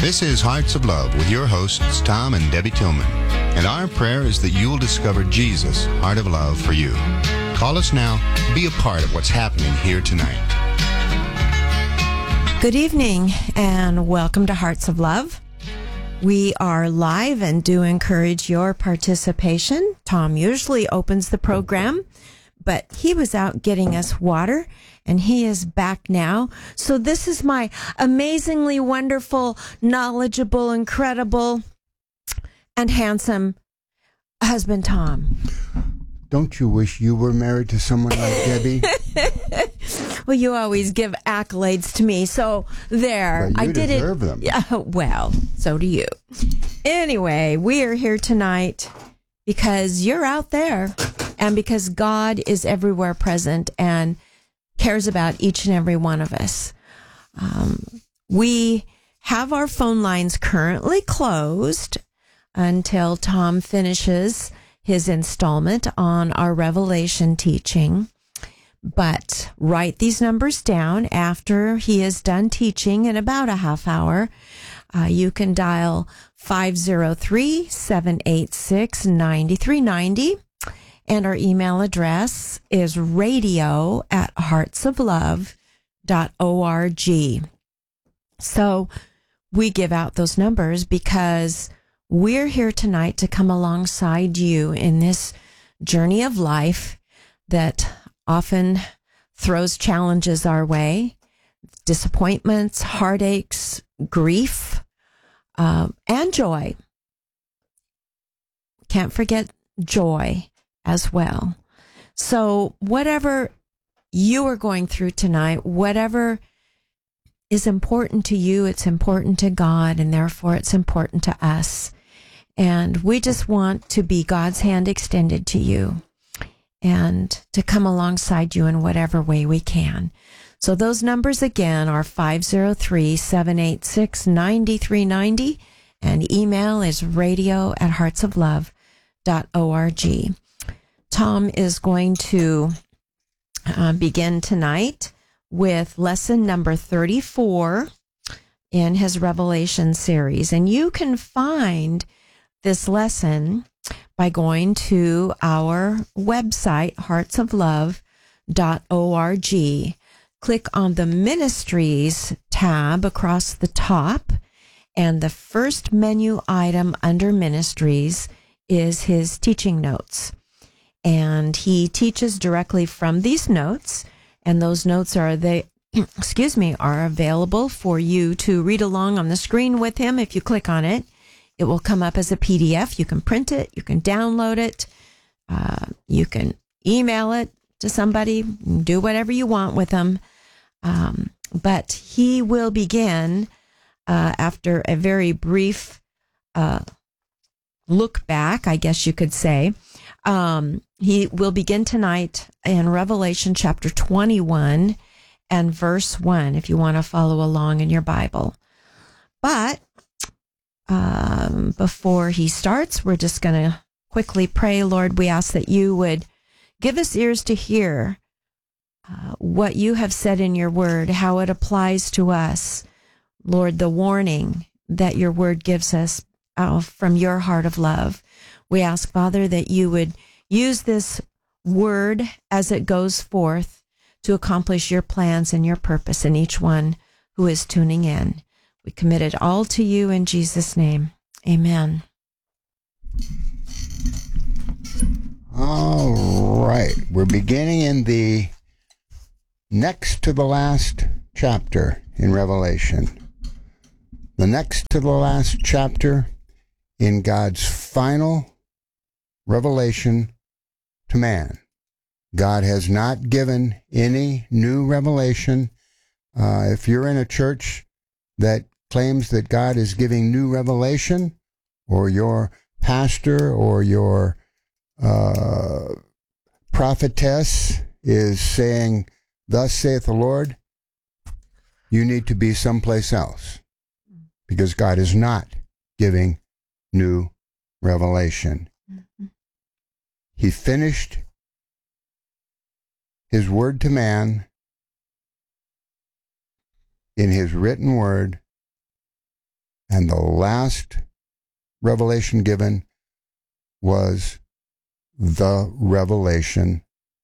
This is Hearts of Love with your hosts, Tom and Debbie Tillman. And our prayer is that you will discover Jesus' heart of love for you. Call us now. Be a part of what's happening here tonight. Good evening and welcome to Hearts of Love. We are live and do encourage your participation. Tom usually opens the program, but he was out getting us water and he is back now. So this is my amazingly wonderful, knowledgeable, incredible, and handsome husband, Tom. Don't you wish you were married to someone like Debbie? Well, you always give accolades to me, so there. But you I did deserve it. them. Yeah, well, so do you. Anyway, we are here tonight because you're out there and because God is everywhere present and cares about each and every one of us. We have our phone lines currently closed until Tom finishes his installment on our Revelation teaching. But write these numbers down after he is done teaching in about a half hour. You can dial 503-786-9390. And our email address is radio@heartsoflove.org. So we give out those numbers because we're here tonight to come alongside you in this journey of life that often throws challenges our way, disappointments, heartaches, grief, and joy. Can't forget joy as well. So whatever you are going through tonight, whatever is important to you, it's important to God, and therefore it's important to us. And we just want to be God's hand extended to you and to come alongside you in whatever way we can. So those numbers again are 503-786-9390, and email is radio@heartsoflove.org. Tom is going to begin tonight with lesson number 34 in his Revelation series. And you can find this lesson by going to our website, heartsoflove.org. Click on the Ministries tab across the top, and the first menu item under Ministries is his teaching notes. And he teaches directly from these notes, and those notes are are available for you to read along on the screen with him. If you click on it, it will come up as a PDF. You can print it, you can download it, you can email it to somebody, do whatever you want with them. But he will begin after a very brief look back, I guess you could say. He will begin tonight in Revelation chapter 21 and verse 1, if you want to follow along in your Bible. But before he starts, we're just going to quickly pray. Lord, we ask that you would give us ears to hear what you have said in your word, how it applies to us. Lord, the warning that your word gives us from your heart of love. We ask, Father, that you would use this word as it goes forth to accomplish your plans and your purpose in each one who is tuning in. We commit it all to you in Jesus' name. Amen. All right. We're beginning in the next to the last chapter in Revelation. The next to the last chapter in God's final revelation to man. God has not given any new revelation. If you're in a church that claims that God is giving new revelation, or your pastor or your prophetess is saying, "Thus saith the Lord," you need to be someplace else, because God is not giving new revelation. He finished his word to man in his written word And the last revelation given was the revelation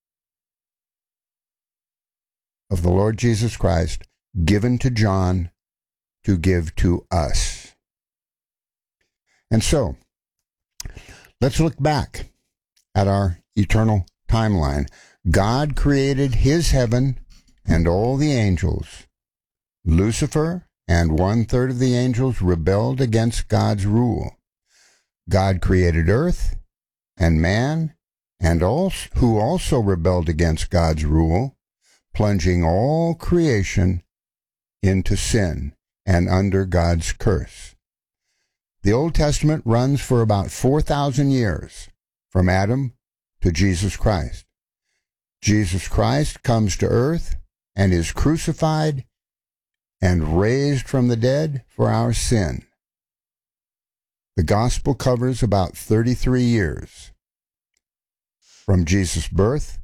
of the Lord Jesus Christ given to John to give to us. And so, let's look back at our eternal timeline. God created his heaven and all the angels. Lucifer and 1/3 of the angels rebelled against God's rule. God created earth and man, and who also rebelled against God's rule, plunging all creation into sin and under God's curse. The Old Testament runs for about 4,000 years, from Adam to Jesus Christ. Jesus Christ comes to earth and is crucified and raised from the dead for our sin. The gospel covers about 33 years, from Jesus' birth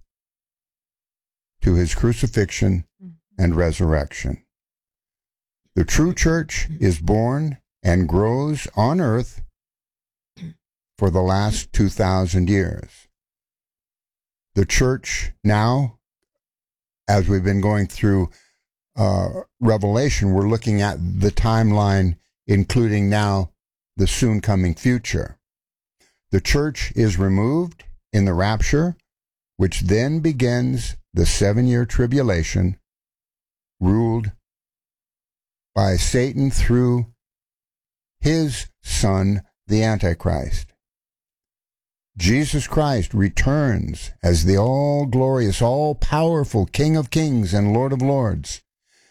to his crucifixion and resurrection. The true church is born and grows on earth for the last 2,000 years. The church now, as we've been going through Revelation, we're looking at the timeline, including now the soon coming future. The church is removed in the rapture, which then begins the 7-year tribulation, ruled by Satan through his son, the Antichrist. Jesus Christ returns as the all-glorious, all-powerful King of Kings and Lord of Lords.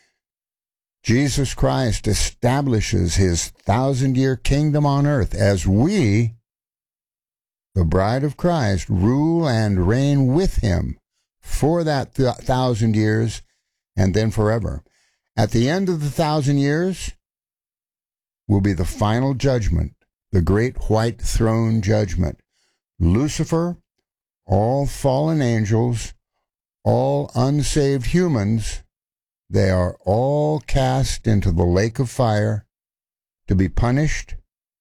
Jesus Christ establishes his 1,000-year kingdom on earth as we, the bride of Christ, rule and reign with him for that 1,000 years and then forever. At the end of the 1,000 years will be the final judgment, the great white throne judgment. Lucifer, all fallen angels, all unsaved humans, they are all cast into the lake of fire to be punished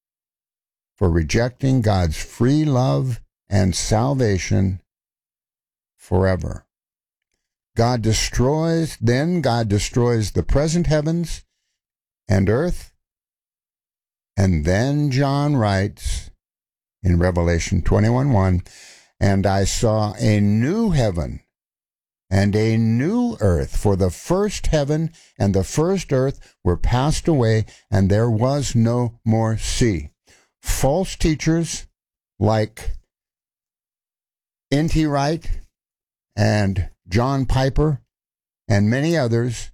for rejecting God's free love and salvation forever. God destroys the present heavens and earth, and then John writes in Revelation 21:1, "And I saw a new heaven and a new earth, for the first heaven and the first earth were passed away, and there was no more sea." False teachers like N.T. Wright and John Piper and many others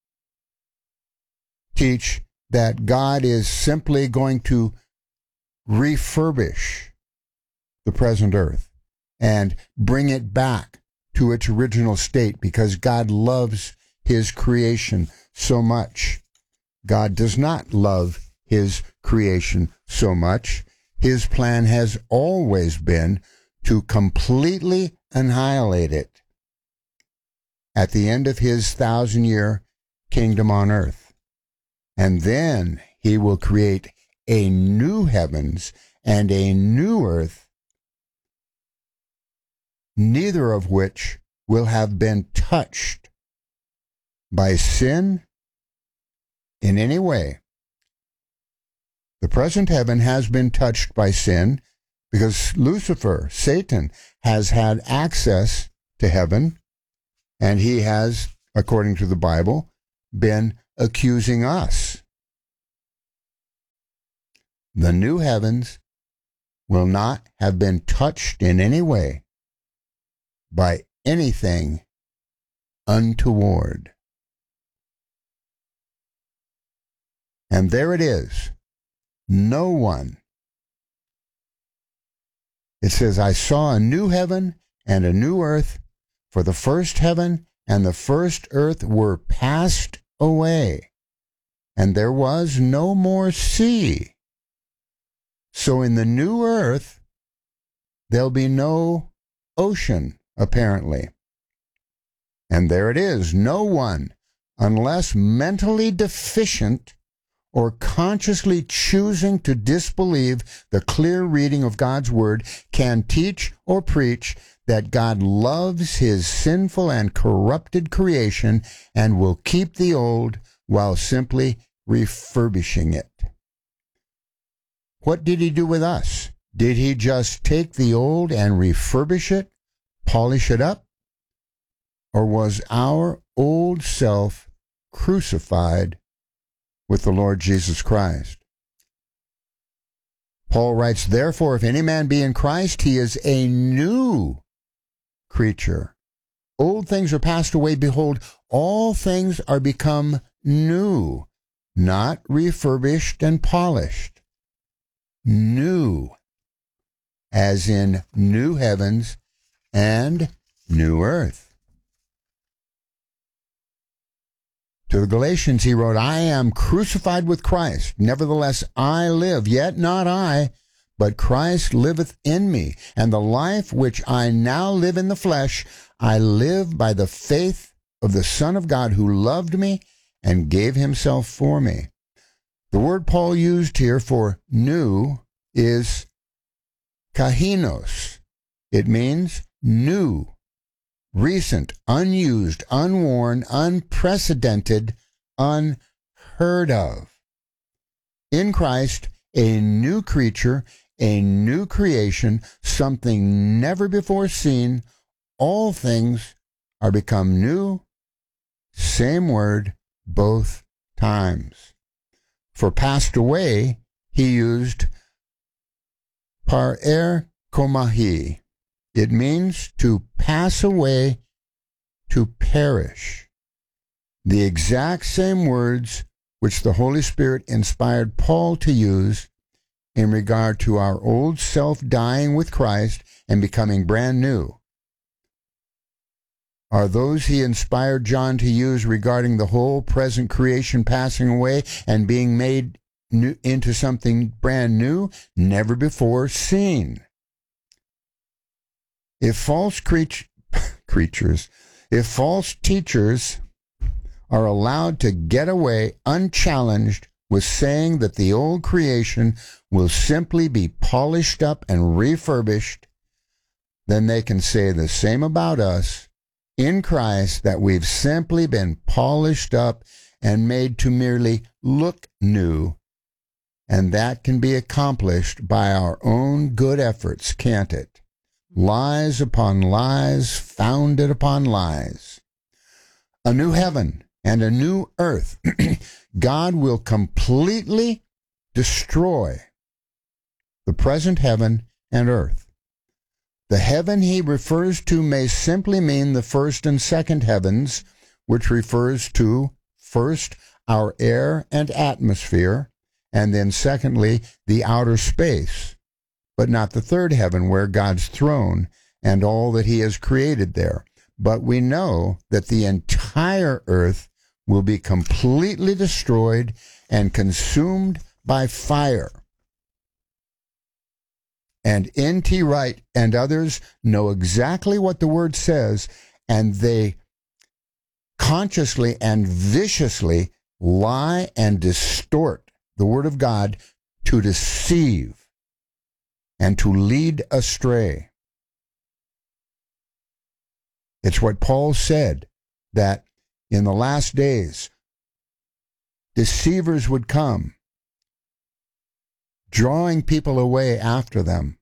teach that God is simply going to refurbish the present earth and bring it back to its original state because God loves his creation so much. God does not love his creation so much. His plan has always been to completely annihilate it at the end of his 1,000-year kingdom on earth. And then he will create a new heavens and a new earth, neither of which will have been touched by sin in any way. The present heaven has been touched by sin because Lucifer, Satan, has had access to heaven, and he has, according to the Bible, been accusing us. The new heavens will not have been touched in any way by anything untoward. And there it is. No one. It says, "I saw a new heaven and a new earth, for the first heaven and the first earth were passed away, and there was no more sea." So in the new earth, there'll be no ocean, apparently. And there it is. No one, unless mentally deficient or consciously choosing to disbelieve the clear reading of God's Word can teach or preach that God loves His sinful and corrupted creation and will keep the old while simply refurbishing it. What did He do with us? Did He just take the old and refurbish it, polish it up? Or was our old self crucified with the Lord Jesus Christ? Paul writes, therefore, if any man be in Christ, he is a new creature. Old things are passed away. Behold, all things are become new, not refurbished and polished. New, as in new heavens and new earth. To the Galatians he wrote, I am crucified with Christ. Nevertheless I live, yet not I, but Christ liveth in me. And the life which I now live in the flesh, I live by the faith of the Son of God who loved me and gave himself for me. The word Paul used here for new is kahinos. It means new, recent, unused, unworn, unprecedented, unheard of. In Christ, a new creature, a new creation, something never before seen. All things are become new. Same word, both times. For passed away, he used parer komahi. It means to pass away, to perish. The exact same words which the Holy Spirit inspired Paul to use in regard to our old self dying with Christ and becoming brand new are those he inspired John to use regarding the whole present creation passing away and being made new, into something brand new, never before seen. If false if false teachers are allowed to get away unchallenged with saying that the old creation will simply be polished up and refurbished, then they can say the same about us in Christ, that we've simply been polished up and made to merely look new. And that can be accomplished by our own good efforts, can't it? Lies upon lies, founded upon lies. A new heaven and a new earth. God will completely destroy the present heaven and earth. The heaven he refers to may simply mean the first and second heavens, which refers to, first, our air and atmosphere, and then secondly, the outer space, but not the third heaven where God's throne and all that he has created there. But we know that the entire earth will be completely destroyed and consumed by fire. And N.T. Wright and others know exactly what the word says, and they consciously and viciously lie and distort the word of God to deceive and to lead astray. It's what Paul said, that in the last days, deceivers would come, drawing people away after them.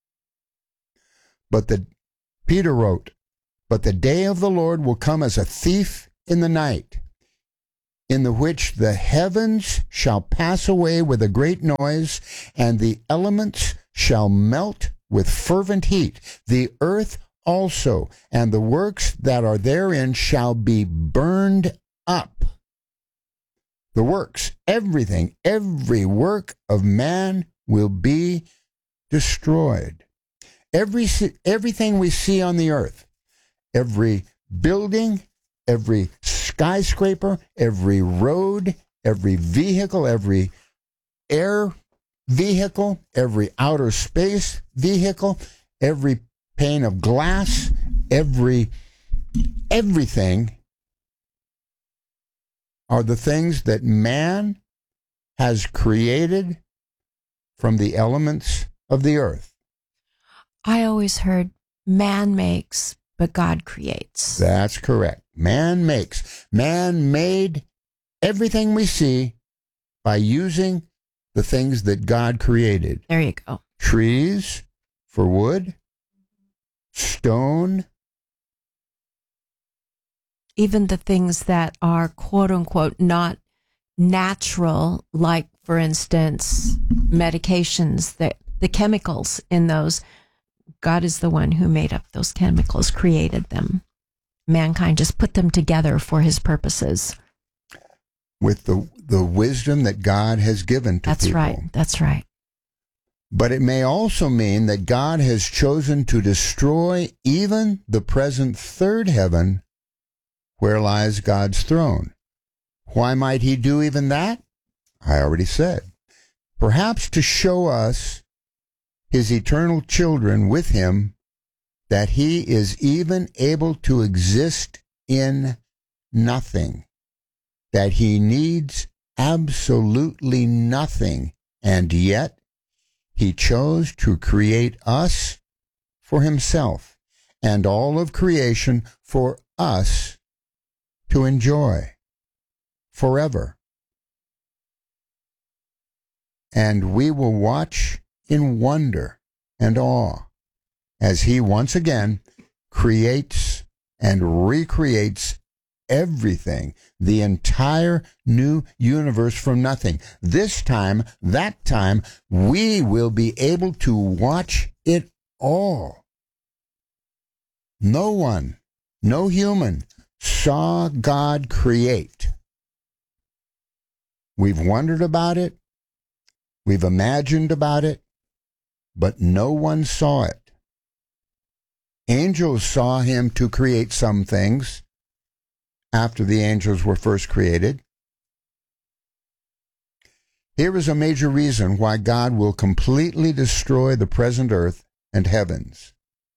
Peter wrote, but the day of the Lord will come as a thief in the night, in the which the heavens shall pass away with a great noise, and the elements shall melt with fervent heat. The earth also, and the works that are therein shall be burned up. The works, everything, every work of man will be destroyed. Everything we see on the earth, every building, every skyscraper, every road, every vehicle, every air vehicle, every outer space vehicle, every pane of glass, everything are the things that man has created from the elements of the earth. I always heard man makes, but God creates. That's correct. Man makes. Man made everything we see by using the things that God created. There you go. Trees for wood, stone. Even the things that are quote unquote not natural, like for instance, medications, the chemicals in those, God is the one who made up those chemicals, created them. Mankind just put them together for his purposes. With the wisdom that God has given to people. That's right. But it may also mean that God has chosen to destroy even the present third heaven where lies God's throne. Why might he do even that? I already said. Perhaps to show us, his eternal children with him, that he is even able to exist in nothing, that he needs absolutely nothing, and yet he chose to create us for himself and all of creation for us to enjoy forever. And we will watch in wonder and awe as he once again creates and recreates everything, the entire new universe from nothing. This time, that time, we will be able to watch it all. No one, no human, saw God create. We've wondered about it, we've imagined about it, but no one saw it. Angels saw him to create some things after the angels were first created. Here is a major reason why God will completely destroy the present earth and heavens.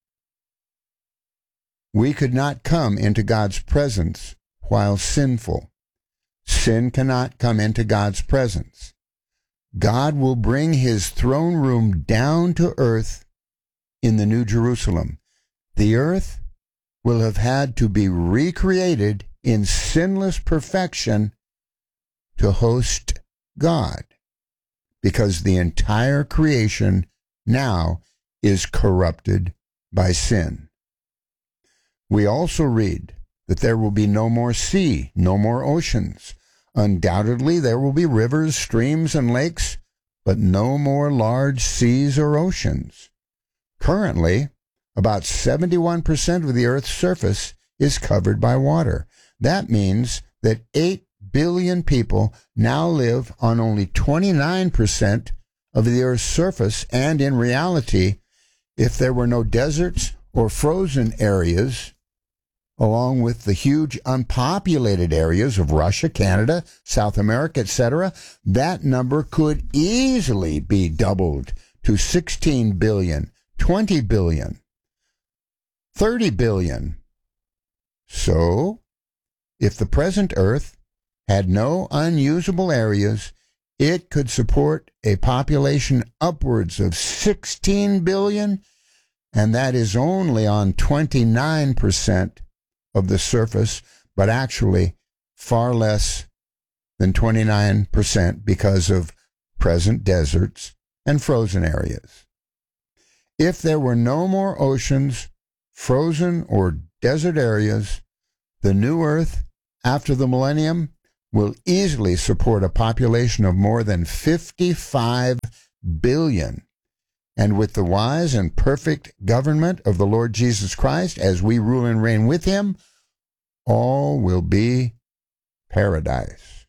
We could not come into God's presence while sinful. Sin cannot come into God's presence. God will bring his throne room down to earth in the New Jerusalem. The earth will have had to be recreated in sinless perfection to host God, because the entire creation now is corrupted by sin. We also read that there will be no more sea, no more oceans. Undoubtedly, there will be rivers, streams, and lakes, but no more large seas or oceans. Currently, about 71% of the Earth's surface is covered by water. That means that 8 billion people now live on only 29% of the Earth's surface, and in reality, if there were no deserts or frozen areas, along with the huge unpopulated areas of Russia, Canada, South America, etc., that number could easily be doubled to 16 billion, 20 billion, 30 billion. So, if the present Earth had no unusable areas, it could support a population upwards of 16 billion, and that is only on 29% of the surface, but actually far less than 29% because of present deserts and frozen areas. If there were no more oceans, frozen or desert areas, the new Earth after the millennium will easily support a population of more than 55 billion. And with the wise and perfect government of the Lord Jesus Christ, as we rule and reign with him, all will be paradise.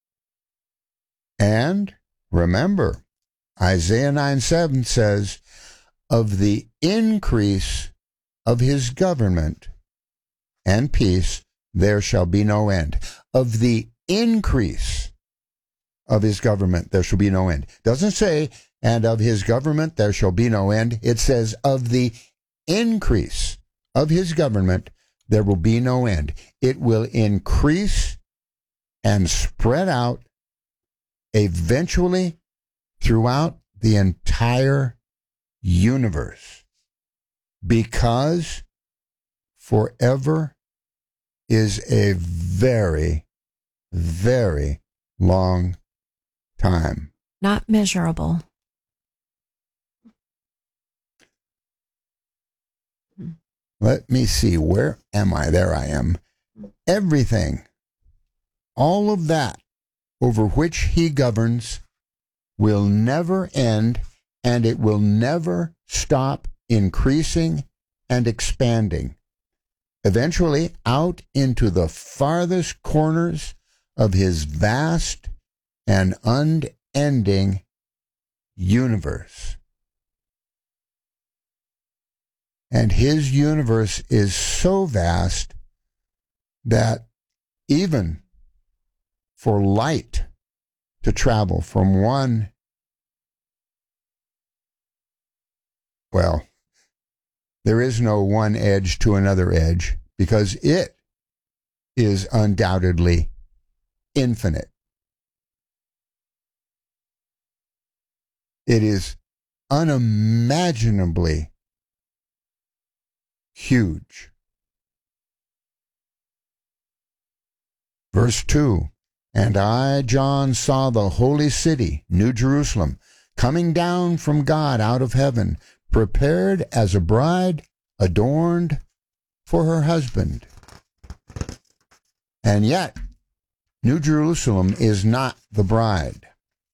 And remember, Isaiah 9:7 says, of the increase of his government and peace, there shall be no end. Of the increase of his government, there shall be no end. Doesn't say, and of his government, there shall be no end. It says, of the increase of his government, there will be no end. It will increase and spread out eventually throughout the entire universe, because forever is a very, very long time. Not measurable. Let me see, where am I? There I am. Everything, all of that over which he governs will never end, and it will never stop increasing and expanding. Eventually, out into the farthest corners of his vast and unending universe. And his universe is so vast that even for light to travel from one, well, there is no one edge to another edge, because it is undoubtedly infinite. It is unimaginably huge. Verse 2, and I, John, saw the holy city, New Jerusalem, coming down from God out of heaven, prepared as a bride adorned for her husband. And yet, New Jerusalem is not the bride.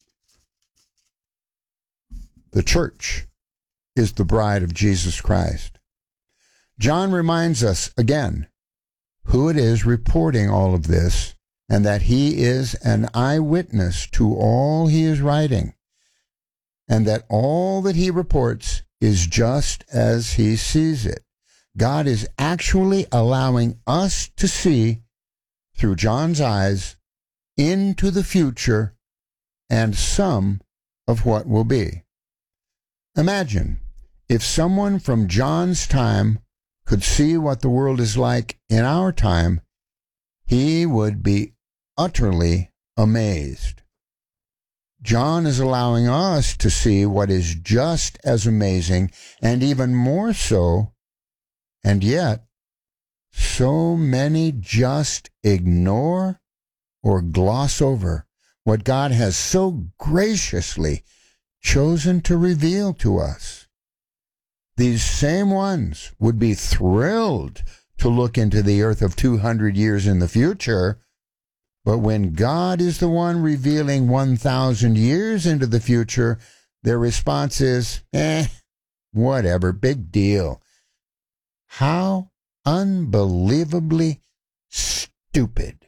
The church is the bride of Jesus Christ. John reminds us again who it is reporting all of this, and that he is an eyewitness to all he is writing, and that all that he reports is just as he sees it. God is actually allowing us to see, through John's eyes, into the future and some of what will be. Imagine if someone from John's time could see what the world is like in our time, he would be utterly amazed. John is allowing us to see what is just as amazing and even more so, and yet so many just ignore or gloss over what God has so graciously chosen to reveal to us. These same ones would be thrilled to look into the earth of 200 years in the future, but when God is the one revealing 1,000 years into the future, their response is, whatever, big deal. How unbelievably stupid.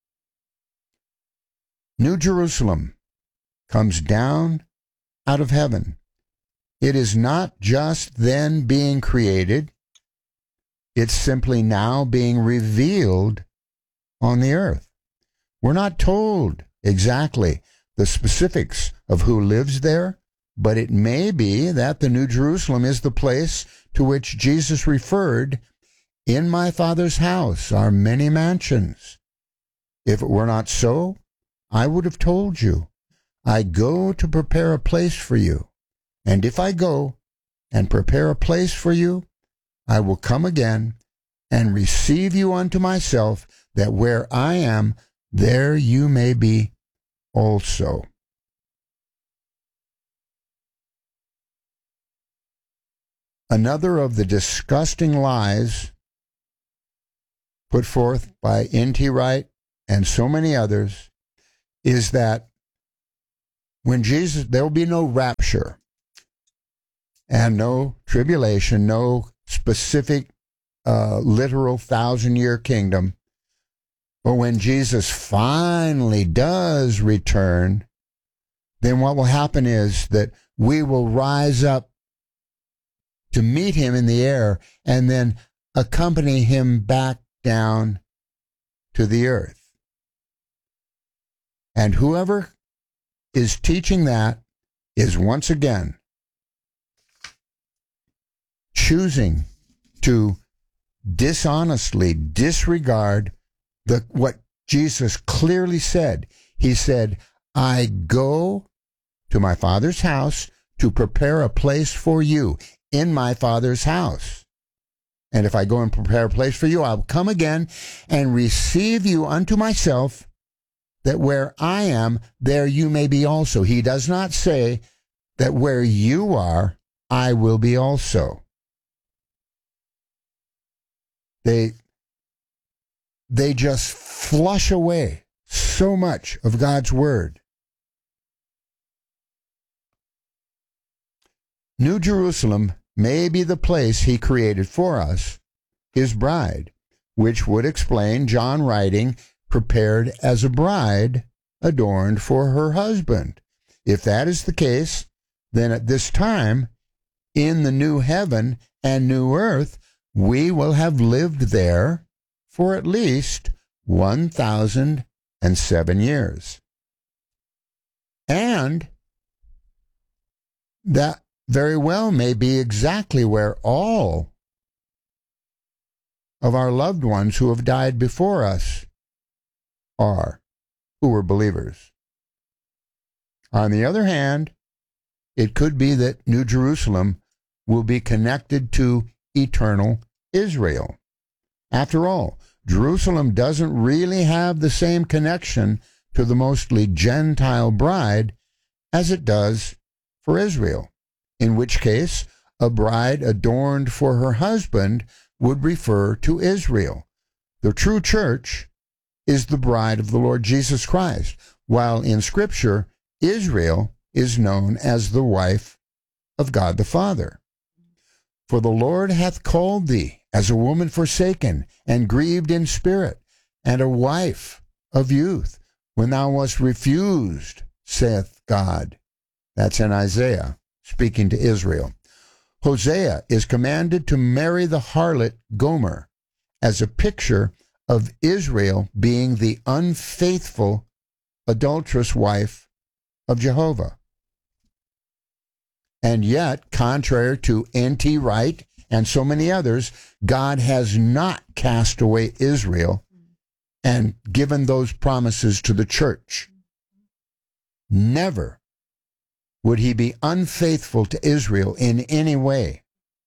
New Jerusalem comes down out of heaven. It is not just then being created, it's simply now being revealed on the earth. We're not told exactly the specifics of who lives there, but it may be that the New Jerusalem is the place to which Jesus referred, "In my Father's house are many mansions." If it were not so, I would have told you, I go to prepare a place for you. And if I go and prepare a place for you, I will come again and receive you unto myself, that where I am, there you may be also. Another of the disgusting lies put forth by N.T. Wright and so many others is that when Jesus, there will be no rapture and no tribulation, no specific literal 1,000-year kingdom. But when Jesus finally does return, then what will happen is that we will rise up to meet him in the air and then accompany him back down to the earth. And whoever is teaching that is once again choosing to dishonestly disregard what Jesus clearly said. He said, I go to my Father's house to prepare a place for you in my Father's house. And if I go and prepare a place for you, I'll come again and receive you unto myself, that where I am, there you may be also. He does not say that where you are, I will be also. They just flush away so much of God's word. New Jerusalem may be the place he created for us, his bride, which would explain John writing, prepared as a bride adorned for her husband. If that is the case, then at this time, in the new heaven and new earth, we will have lived there for at least 1,007 years. And that very well may be exactly where all of our loved ones who have died before us are, who were believers. On the other hand, it could be that New Jerusalem will be connected to eternal Israel. After all, Jerusalem doesn't really have the same connection to the mostly Gentile bride as it does for Israel, in which case a bride adorned for her husband would refer to Israel. The true church is the bride of the Lord Jesus Christ, while in Scripture, Israel is known as the wife of God the Father. For the Lord hath called thee as a woman forsaken and grieved in spirit, and a wife of youth, when thou wast refused, saith God. That's in Isaiah, speaking to Israel. Hosea is commanded to marry the harlot Gomer as a picture of Israel being the unfaithful, adulterous wife of Jehovah. And yet, contrary to N.T. Wright and so many others, God has not cast away Israel and given those promises to the church. Never would he be unfaithful to Israel in any way.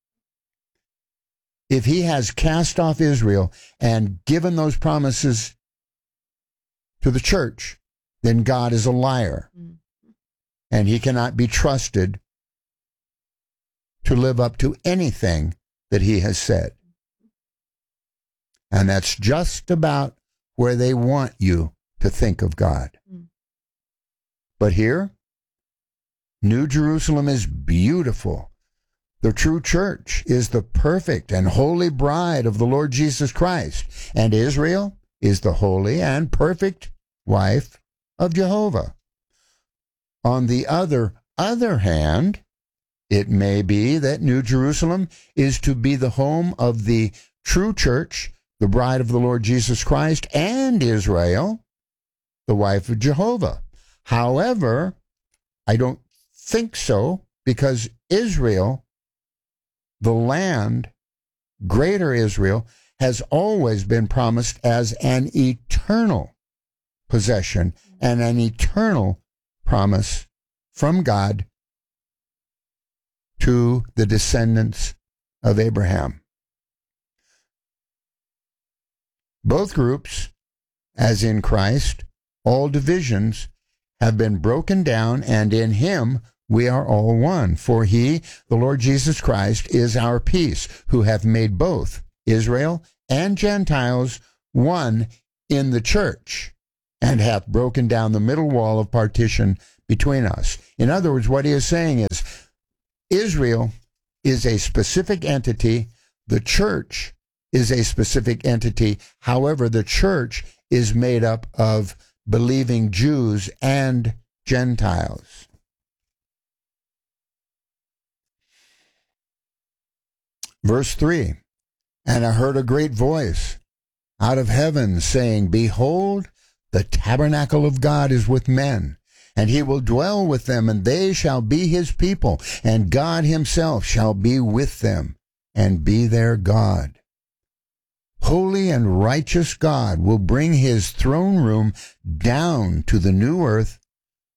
If he has cast off Israel and given those promises to the church, then God is a liar, and he cannot be trusted to live up to anything that he has said. And that's just about where they want you to think of God. But here, New Jerusalem is beautiful. The true church is the perfect and holy bride of the Lord Jesus Christ, and Israel is the holy and perfect wife of Jehovah. On the other hand, it may be that New Jerusalem is to be the home of the true church, the bride of the Lord Jesus Christ, and Israel, the wife of Jehovah. However, I don't think so, because Israel, the land, greater Israel, has always been promised as an eternal possession and an eternal promise from God to the descendants of Abraham. Both groups, as in Christ, all divisions have been broken down, and in him we are all one. For he, the Lord Jesus Christ, is our peace, who hath made both Israel and Gentiles one in the church, and hath broken down the middle wall of partition between us. In other words, what he is saying is, Israel is a specific entity, the church is a specific entity. However, the church is made up of believing Jews and Gentiles. Verse 3, and I heard a great voice out of heaven saying, Behold, the tabernacle of God is with men, and he will dwell with them, and they shall be his people, and God himself shall be with them, and be their God. Holy and righteous God will bring his throne room down to the new earth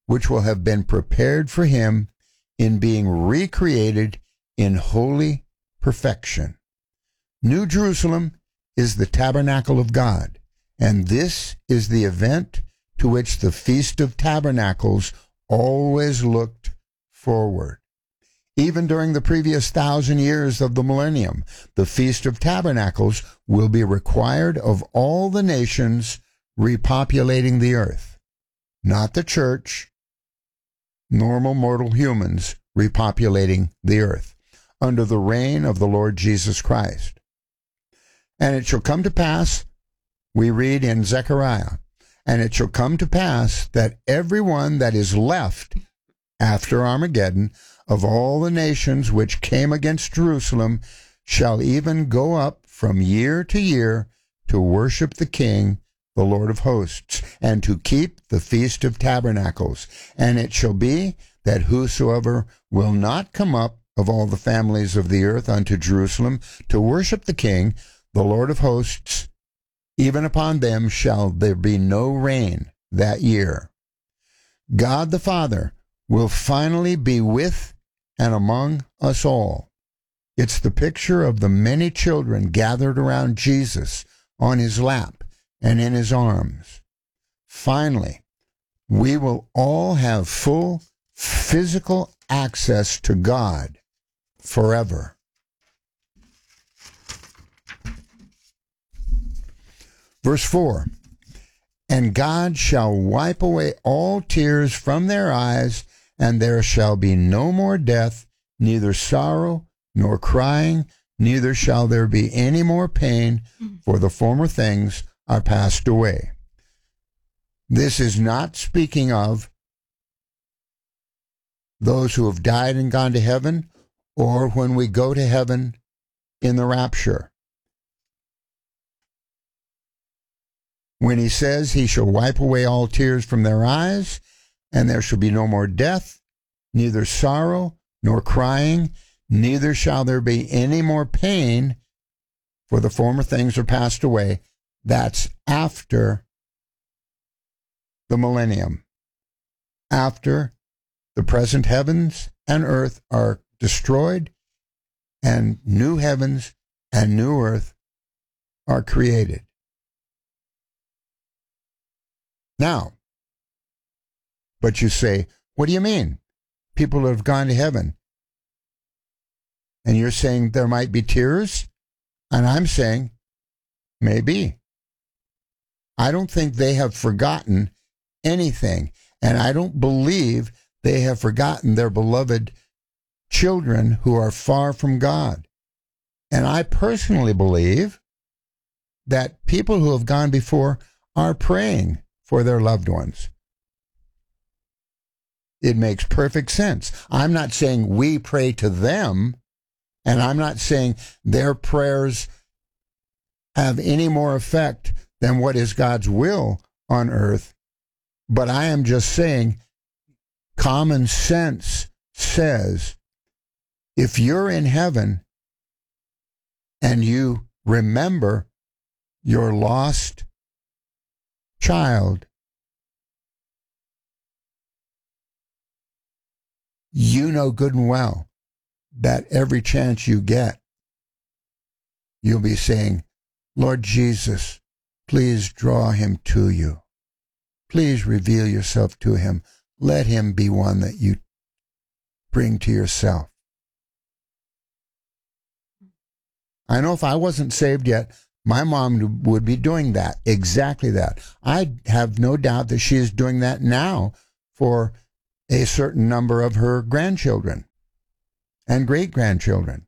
which will have been prepared for him in being recreated in holy perfection. New Jerusalem is the tabernacle of God, and this is the event to which the Feast of Tabernacles always looked forward. Even during the previous 1,000 years of the millennium, the Feast of Tabernacles will be required of all the nations repopulating the earth, not the church, normal mortal humans repopulating the earth, under the reign of the Lord Jesus Christ. And it shall come to pass, we read in Zechariah, and it shall come to pass that everyone that is left after Armageddon of all the nations which came against Jerusalem shall even go up from year to year to worship the King, the Lord of hosts, and to keep the Feast of Tabernacles. And it shall be that whosoever will not come up of all the families of the earth unto Jerusalem to worship the King, the Lord of hosts, even upon them shall there be no rain that year. God the Father will finally be with and among us all. It's the picture of the many children gathered around Jesus on his lap and in his arms. Finally, we will all have full physical access to God forever. Verse 4, and God shall wipe away all tears from their eyes, and there shall be no more death, neither sorrow nor crying, neither shall there be any more pain, for the former things are passed away. This is not speaking of those who have died and gone to heaven, or when we go to heaven in the rapture. When he says he shall wipe away all tears from their eyes, and there shall be no more death, neither sorrow nor crying, neither shall there be any more pain, for the former things are passed away. That's after the millennium, after the present heavens and earth are destroyed, and new heavens and new earth are created. Now, but you say, what do you mean? People have gone to heaven. And you're saying there might be tears? And I'm saying, maybe. I don't think they have forgotten anything. And I don't believe they have forgotten their beloved children who are far from God. And I personally believe that people who have gone before are praying for their loved ones. It makes perfect sense. I'm not saying we pray to them, and I'm not saying their prayers have any more effect than what is God's will on earth, but I am just saying common sense says if you're in heaven and you remember your lost child, you know good and well that every chance you get, you'll be saying, Lord Jesus, please draw him to you. Please reveal yourself to him. Let him be one that you bring to yourself. I know if I wasn't saved yet, my mom would be doing that, exactly that. I have no doubt that she is doing that now for a certain number of her grandchildren and great-grandchildren.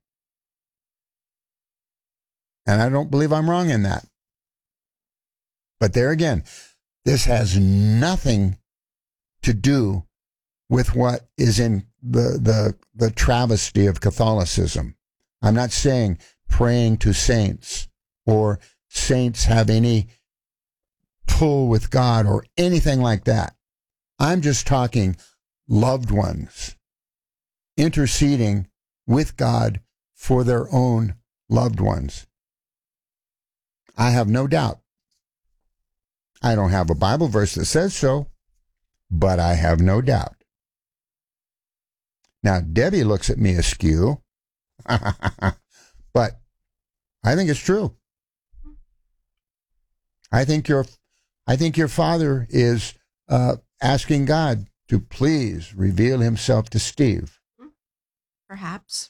And I don't believe I'm wrong in that. But there again, this has nothing to do with what is in the travesty of Catholicism. I'm not saying praying to saints or saints have any pull with God or anything like that. I'm just talking loved ones interceding with God for their own loved ones. I have no doubt. I don't have a Bible verse that says so, but I have no doubt. Now, Debbie looks at me askew, but I think it's true. I think your father is asking God to please reveal himself to Steve. Perhaps.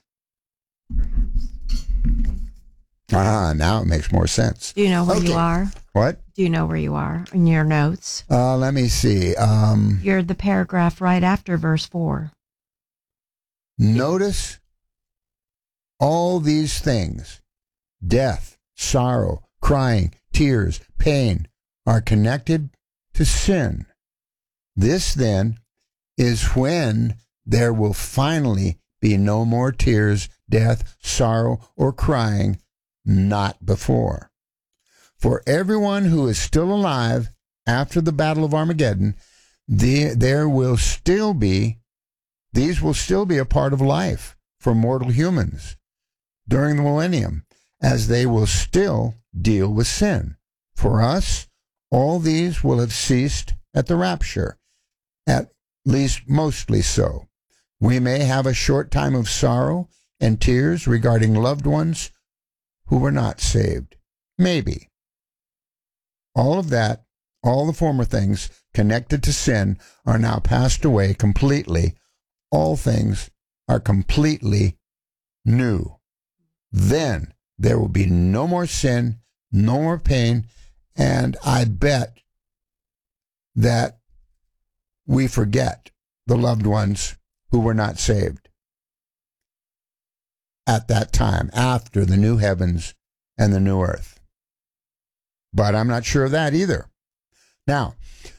Now it makes more sense. Do you know where you are? What? Do you know where you are in your notes? Let me see. You're the paragraph right after verse 4. Notice all these things: death, sorrow, crying, tears, pain, are connected to sin. This, then, is when there will finally be no more tears, death, sorrow, or crying, not before. For everyone who is still alive after the Battle of Armageddon, these will still be a part of life for mortal humans during the millennium, as they will still deal with sin. For us, all these will have ceased at the rapture, at least mostly so. We may have a short time of sorrow and tears regarding loved ones who were not saved. Maybe. All of that, all the former things connected to sin, are now passed away completely. All things are completely new. Then there will be no more sin, no more pain, and I bet that we forget the loved ones who were not saved at that time, after the new heavens and the new earth. But I'm not sure of that either. Now,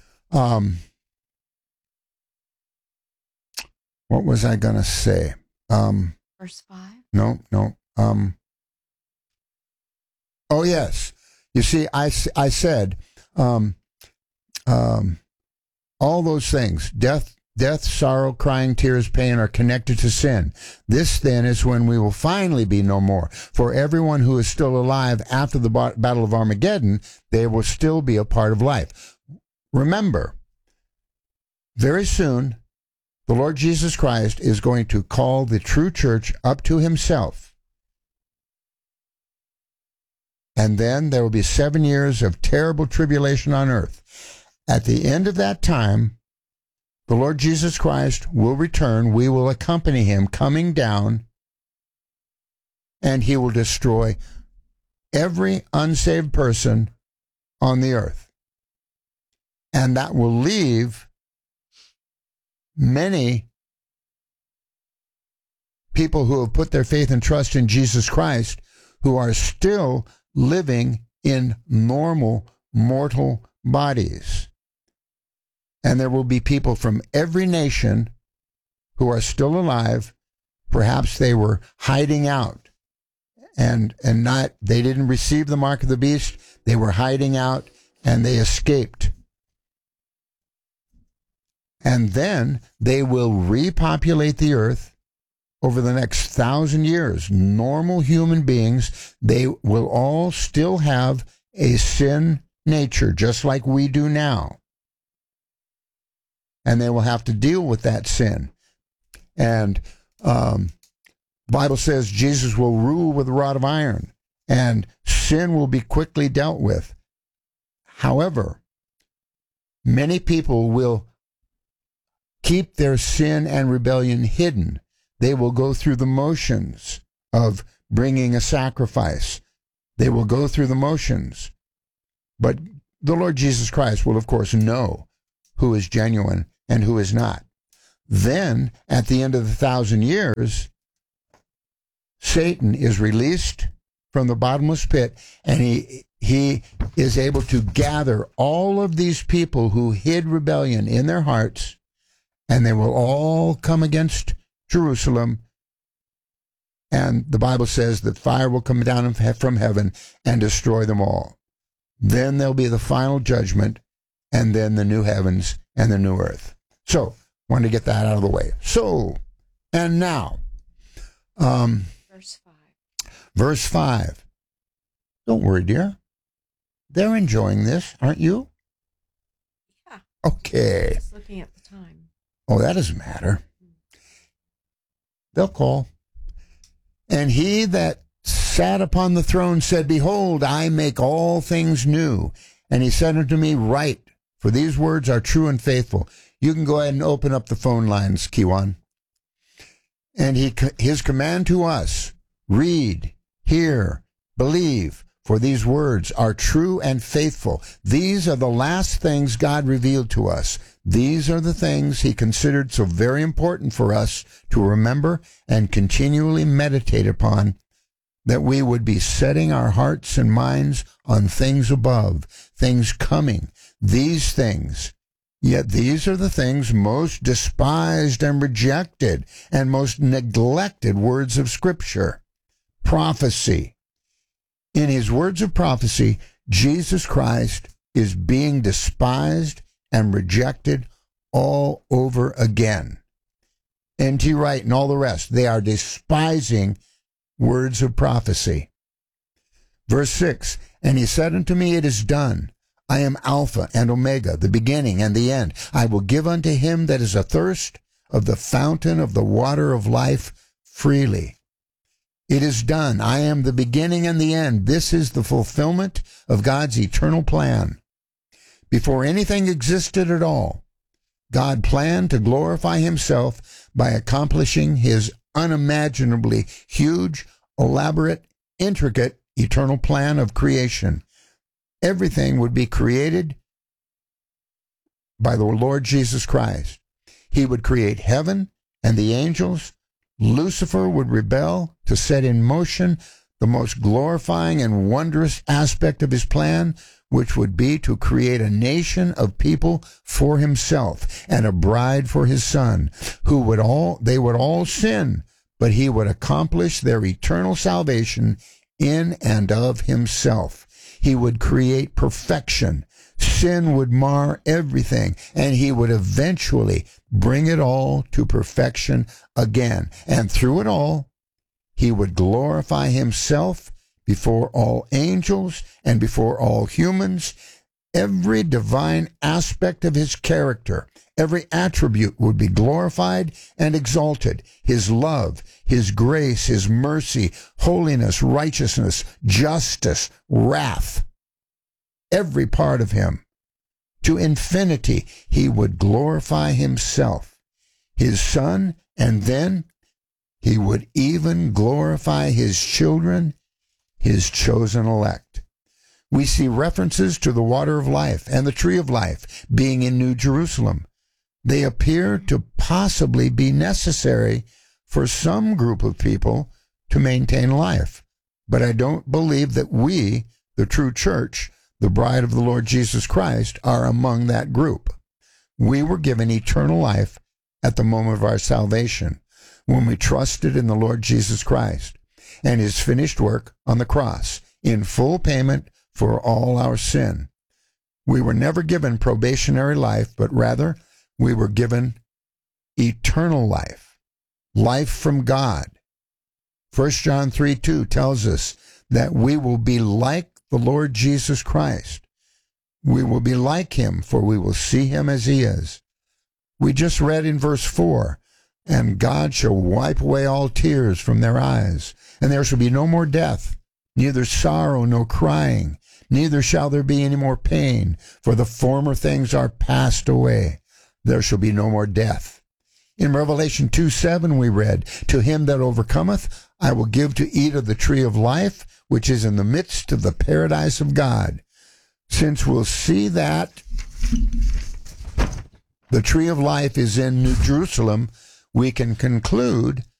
what was I going to say? Verse 5? No. Oh, yes. You see, I said all those things, death, sorrow, crying, tears, pain, are connected to sin. This, then, is when we will finally be no more. For everyone who is still alive after the Battle of Armageddon, they will still be a part of life. Remember, very soon, the Lord Jesus Christ is going to call the true church up to himself. And then there will be 7 years of terrible tribulation on earth. At the end of that time, the Lord Jesus Christ will return. We will accompany him coming down, and he will destroy every unsaved person on the earth. And that will leave many people who have put their faith and trust in Jesus Christ, who are still living in normal mortal bodies. And there will be people from every nation who are still alive. Perhaps they were hiding out and they didn't receive the mark of the beast. They were hiding out and they escaped. And then they will repopulate the earth over the next 1,000 years. Normal human beings, they will all still have a sin nature, just like we do now. And they will have to deal with that sin. And the Bible says Jesus will rule with a rod of iron, and sin will be quickly dealt with. However, many people will keep their sin and rebellion hidden. They will go through the motions of bringing a sacrifice. They will go through the motions. But the Lord Jesus Christ will, of course, know who is genuine and who is not. Then, at the end of the 1,000 years, Satan is released from the bottomless pit, and he is able to gather all of these people who hid rebellion in their hearts, and they will all come against Jerusalem. And the Bible says that fire will come down from heaven and destroy them all. Then there'll be the final judgment, and then the new heavens and the new earth. So, wanted to get that out of the way. So, and now, Verse 5. Verse 5. Don't worry, dear. They're enjoying this, aren't you? Yeah. Okay. Just looking at the time. Oh, that doesn't matter. They'll call. And he that sat upon the throne said, Behold, I make all things new. And he said unto me, Write, for these words are true and faithful. You can go ahead and open up the phone lines, Kiwan. And his command to us, read, hear, believe, for these words are true and faithful. These are the last things God revealed to us. These are the things he considered so very important for us to remember and continually meditate upon, that we would be setting our hearts and minds on things above, things coming, these things. Yet these are the things most despised and rejected and most neglected words of Scripture. Prophecy. In his words of prophecy, Jesus Christ is being despised and rejected all over again. N.T. Wright and all the rest, they are despising words of prophecy. Verse 6, And he said unto me, It is done. I am Alpha and Omega, the beginning and the end. I will give unto him that is athirst of the fountain of the water of life freely. It is done. I am the beginning and the end. This is the fulfillment of God's eternal plan. Before anything existed at all, God planned to glorify himself by accomplishing his unimaginably huge, elaborate, intricate, eternal plan of creation. Everything would be created by the Lord Jesus Christ. He would create heaven and the angels. Lucifer would rebel to set in motion the most glorifying and wondrous aspect of his plan, which would be to create a nation of people for himself and a bride for his son, they would all sin, but he would accomplish their eternal salvation in and of himself. He would create perfection. Sin would mar everything, and he would eventually bring it all to perfection again. And through it all, he would glorify himself before all angels and before all humans. Every divine aspect of his character, every attribute would be glorified and exalted. His love, his grace, his mercy, holiness, righteousness, justice, wrath, every part of him. To infinity, he would glorify himself, his son, and then he would even glorify his children, his chosen elect. We see references to the water of life and the tree of life being in New Jerusalem. They appear to possibly be necessary for some group of people to maintain life. But I don't believe that we, the true church, the bride of the Lord Jesus Christ, are among that group. We were given eternal life at the moment of our salvation, when we trusted in the Lord Jesus Christ and his finished work on the cross in full payment for all our sin. We were never given probationary life, but rather we were given eternal life, life from God. 1 John 3:2 tells us that we will be like the Lord Jesus Christ. We will be like him, for we will see him as he is. We just read in verse 4, And God shall wipe away all tears from their eyes, and there shall be no more death, neither sorrow nor crying, neither shall there be any more pain, for the former things are passed away. There shall be no more death. In Revelation 2:7 we read, To him that overcometh, I will give to eat of the tree of life, which is in the midst of the paradise of God. Since we'll see that the tree of life is in New Jerusalem, we can conclude